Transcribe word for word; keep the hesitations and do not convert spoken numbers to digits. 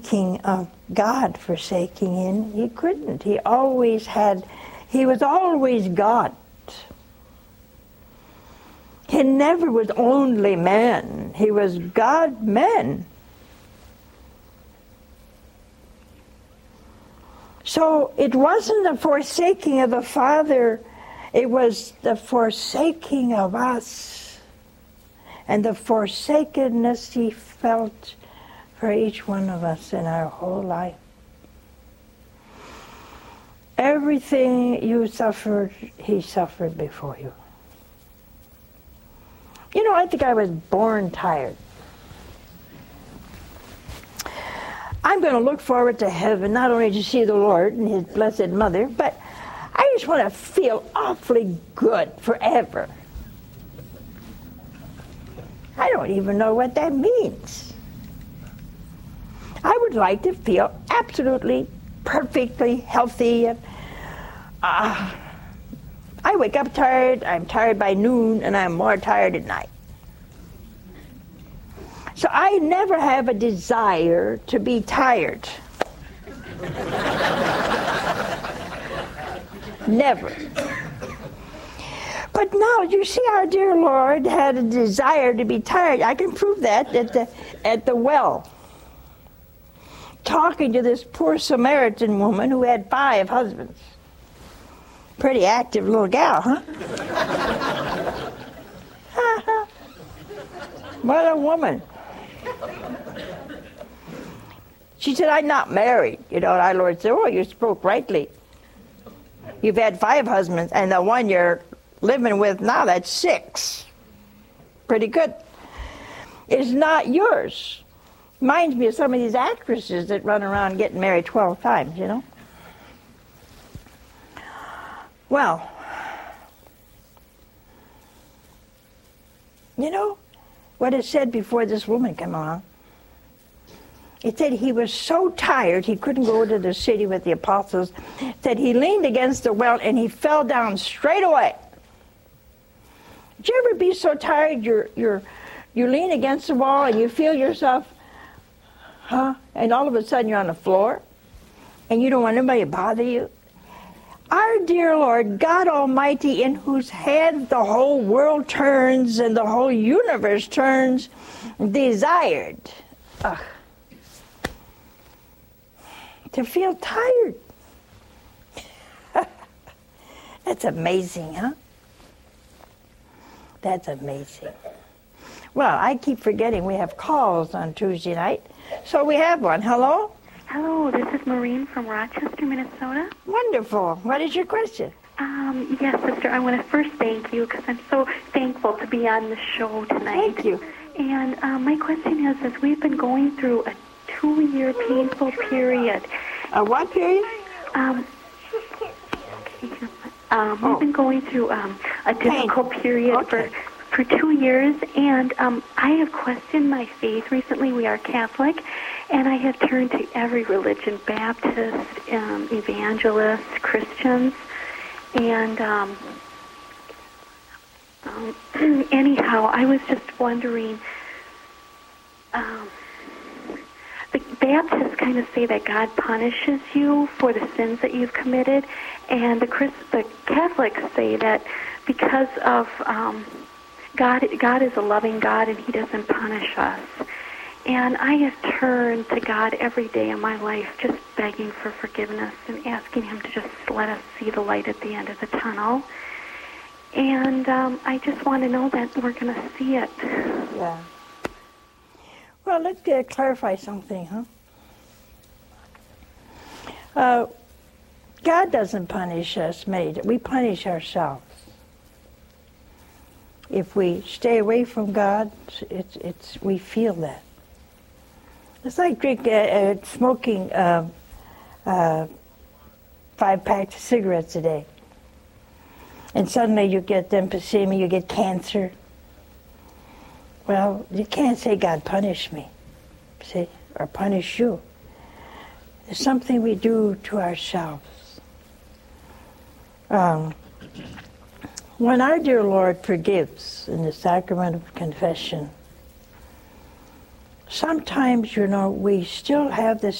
thinking of God forsaking him. He couldn't. He always had, he was always God. He never was only man. He was God-man. So it wasn't the forsaking of the Father, it was the forsaking of us and the forsakenness he felt for each one of us in our whole life. Everything you suffered, he suffered before you. You know, I think I was born tired. I'm going to look forward to heaven, not only to see the Lord and his blessed mother, but I just want to feel awfully good forever. I don't even know what that means. I would like to feel absolutely, perfectly healthy. And, uh, I wake up tired, I'm tired by noon, and I'm more tired at night. So I never have a desire to be tired. Never. But now, you see, our dear Lord had a desire to be tired. I can prove that at the, at the well. Talking to this poor Samaritan woman who had five husbands. Pretty active little gal, huh? What a woman. She said, I'm not married. You know, and our Lord said, oh, you spoke rightly. You've had five husbands, and the one you're living with now, that's six. Pretty good. It's not yours. Reminds me of some of these actresses that run around getting married twelve times, you know. Well, you know what it said before this woman came along? It said he was so tired he couldn't go to the city with the apostles. It said he leaned against the well and he fell down straight away. Did you ever be so tired you're, you're, you lean against the wall and you feel yourself, huh? And all of a sudden you're on the floor and you don't want anybody to bother you? Our dear Lord, God Almighty, in whose hands the whole world turns and the whole universe turns, desired ugh, to feel tired. That's amazing, huh? That's amazing. Well, I keep forgetting we have calls on Tuesday night, so we have one. Hello? Hello, this is Maureen from Rochester, Minnesota. Wonderful. What is your question? Um, yes, sister, I want to first thank you because I'm so thankful to be on the show tonight. Thank you. And um, my question is, is we've been going through a two-year painful period. A what period? Um, um, we've oh. been going through um, a difficult Pain. period okay. for, for two years, and um, I have questioned my faith recently. We are Catholic, and I have turned to every religion, Baptist, um, evangelists, Christians, and um, um, anyhow, I was just wondering, um, the Baptists kind of say that God punishes you for the sins that you've committed, and the Christ, the Catholics say that because of um, God, God is a loving God and He doesn't punish us. And I have turned to God every day of my life, just begging for forgiveness and asking Him to just let us see the light at the end of the tunnel. And um, I just want to know that we're going to see it. Yeah. Well, let's uh, clarify something, huh? Uh, God doesn't punish us, made. We punish ourselves. If we stay away from God, it's it's we feel that. It's like drink, uh, uh, smoking uh, uh, five packs of cigarettes a day. And suddenly you get emphysema, you get cancer. Well, you can't say God punished me, see, or punish you. There's something we do to ourselves. Um, when our dear Lord forgives in the sacrament of confession, sometimes, you know, we still have this